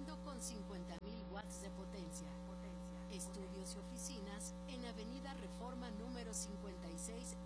corriendo con 50.000 watts de potencia. Estudios y oficinas en Avenida Reforma número 56